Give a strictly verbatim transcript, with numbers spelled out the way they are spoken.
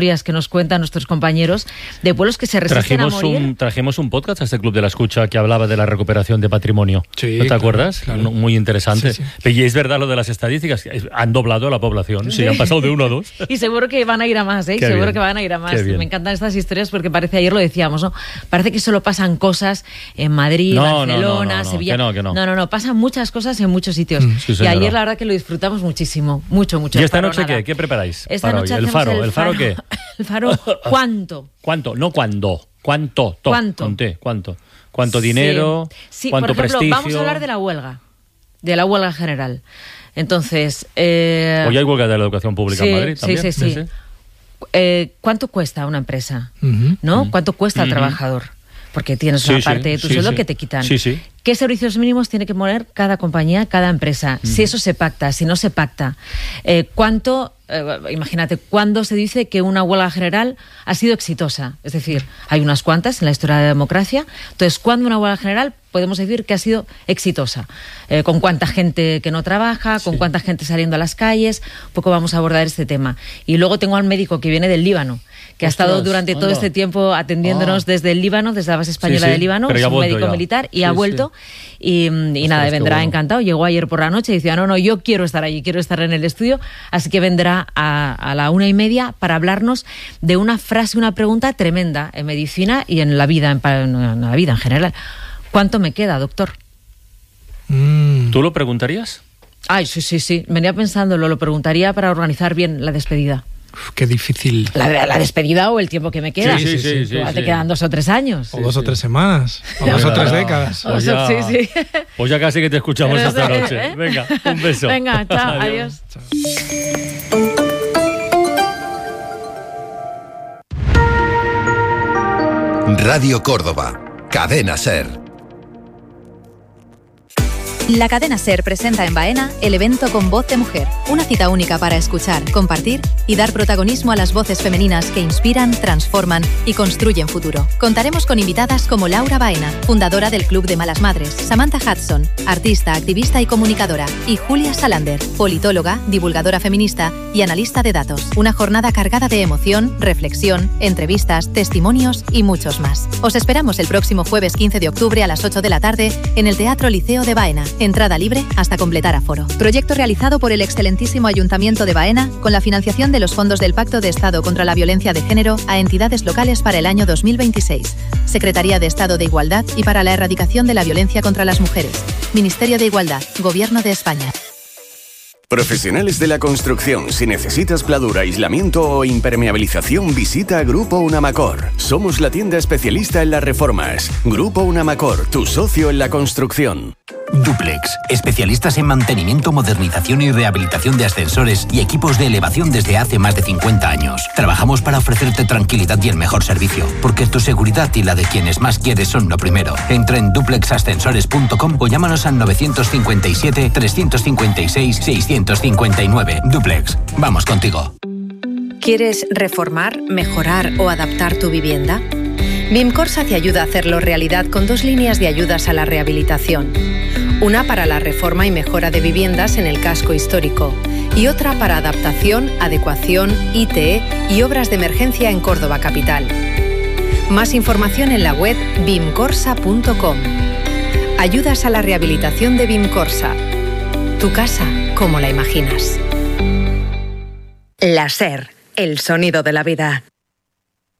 que nos cuentan nuestros compañeros de pueblos que se resisten trajimos a morir. Un, trajimos un podcast a este Club de la Escucha que hablaba de la recuperación de patrimonio. Sí, ¿No te claro, acuerdas? claro. Muy interesante. Sí, sí. Y es verdad lo de las estadísticas. Han doblado a la población. Sí, han pasado de uno a dos. Y seguro que van a ir a más, ¿eh? Qué Seguro bien. que van a ir a más. Qué bien. Me encantan estas historias porque parece, ayer lo decíamos, ¿no? Parece que solo pasan cosas en Madrid, No, no, Barcelona, no, no, no, Sevilla. que no, que no. no, no, no, pasan muchas cosas en muchos sitios. Mm, sí, y señora. ayer la verdad que lo disfrutamos muchísimo, mucho, mucho. ¿Y esta Faro, noche nada. qué? ¿Qué preparáis Esta para noche hoy? ¿El hacemos faro? ¿El faro qué? El faro, ¿cuánto? ¿Cuánto? No cuándo. ¿Cuánto? To, ¿Cuánto? con T. ¿Cuánto? ¿Cuánto dinero? Sí, sí, ¿Cuánto por ejemplo, prestigio? vamos a hablar de la huelga, de la huelga general. Entonces... Eh, Hoy hay huelga de la educación pública sí, en Madrid también. Sí, sí, sí. Eh, ¿Cuánto cuesta una empresa? Uh-huh. ¿No? Mm. ¿Cuánto cuesta al Uh-huh. trabajador? Porque tienes Sí, una sí, parte de tu sí, sueldo sí. que te quitan. Sí, sí. ¿Qué servicios mínimos tiene que poner cada compañía, cada empresa? Mm. Si eso se pacta, si no se pacta. Eh, ¿Cuánto, eh, imagínate, cuándo se dice que una huelga general ha sido exitosa? Es decir, hay unas cuantas en la historia de la democracia. Entonces, ¿cuándo una huelga general podemos decir que ha sido exitosa? Eh, ¿Con cuánta gente que no trabaja? ¿Con Sí. cuánta gente saliendo a las calles? Un poco vamos a abordar este tema. Y luego tengo al médico que viene del Líbano, que Ostras, ha estado durante todo anda. este tiempo atendiéndonos Ah. desde el Líbano, desde la base española Sí, sí, del Líbano. pero Es ya ha un vuelto médico ya. militar y Sí, ha sí. vuelto. Y, y Ostras, nada, qué vendrá bueno. encantado. Llegó ayer por la noche y decía, no, no, yo quiero estar allí, quiero estar en el estudio. Así que vendrá a, a la una y media para hablarnos de una frase, una pregunta tremenda en medicina y en la vida, en, pa- en la vida en general. ¿Cuánto me queda, doctor? Mm. ¿Tú lo preguntarías? Ay, sí, sí, sí. Venía pensándolo, lo preguntaría para organizar bien la despedida. Uf, qué difícil. La, la despedida o el tiempo que me queda. Sí, sí, sí, sí, Igual te sí. quedan dos o tres años. O dos sí. o tres semanas. O Ya dos o verá. tres décadas. Pues O sea, ya, sí, sí. pues ya casi que te escuchamos Pero esta eso, noche. ¿eh? Venga, un beso. Venga, chao, adiós. Radio Córdoba, Cadena SER. La cadena SER presenta en Baena el evento Con Voz de Mujer, una cita única para escuchar, compartir y dar protagonismo a las voces femeninas que inspiran, transforman y construyen futuro. Contaremos con invitadas como Laura Baena, fundadora del Club de Malas Madres, Samantha Hudson, artista, activista y comunicadora, y Julia Salander, politóloga, divulgadora feminista y analista de datos. Una jornada cargada de emoción, reflexión, entrevistas, testimonios y muchos más. Os esperamos el próximo jueves quince de octubre a las ocho de la tarde en el Teatro Liceo de Baena. Entrada libre hasta completar aforo. Proyecto realizado por el excelentísimo Ayuntamiento de Baena con la financiación de los fondos del Pacto de Estado contra la Violencia de Género a entidades locales para el año dos mil veintiséis. Secretaría de Estado de Igualdad y para la Erradicación de la Violencia contra las Mujeres. Ministerio de Igualdad. Gobierno de España. Profesionales de la construcción. Si necesitas pladura, aislamiento o impermeabilización, visita Grupo Unamacor. Somos la tienda especialista en las reformas. Grupo Unamacor, tu socio en la construcción. Duplex, especialistas en mantenimiento, modernización y rehabilitación de ascensores y equipos de elevación desde hace más de cincuenta años. Trabajamos para ofrecerte tranquilidad y el mejor servicio, porque tu seguridad y la de quienes más quieres son lo primero. Entra en duplex ascensores punto com o llámanos al nueve cinco siete, tres cinco seis, seis cinco nueve. Duplex, vamos contigo. ¿Quieres reformar, mejorar o adaptar tu vivienda? BIMCORSA te ayuda a hacerlo realidad con dos líneas de ayudas a la rehabilitación. Una para la reforma y mejora de viviendas en el casco histórico y otra para adaptación, adecuación, I T E y obras de emergencia en Córdoba capital. Más información en la web bimcorsa punto com. Ayudas a la rehabilitación de BIMCORSA. Tu casa como la imaginas. La SER, el sonido de la vida.